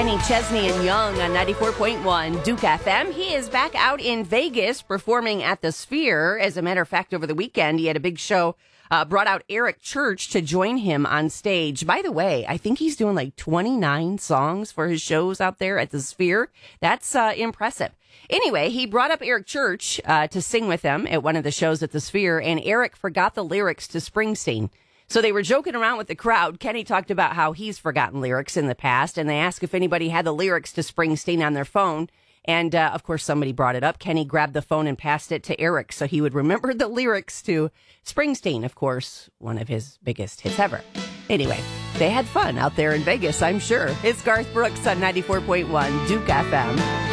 Kenny Chesney and Young on 94.1 Duke FM. He is back out in Vegas performing at the Sphere. As a matter of fact, over the weekend, he had a big show, brought out Eric Church to join him on stage. By the way, I think he's doing like 29 songs for his shows out there at the Sphere. That's impressive. Anyway, he brought up Eric Church to sing with him at one of the shows at the Sphere, and Eric forgot the lyrics to Springsteen. So they were joking around with the crowd. Kenny talked about how he's forgotten lyrics in the past, and they asked if anybody had the lyrics to Springsteen on their phone. And, of course, somebody brought it up. Kenny grabbed the phone and passed it to Eric so he would remember the lyrics to Springsteen, of course, one of his biggest hits ever. Anyway, they had fun out there in Vegas, I'm sure. It's Garth Brooks on 94.1 Duke FM.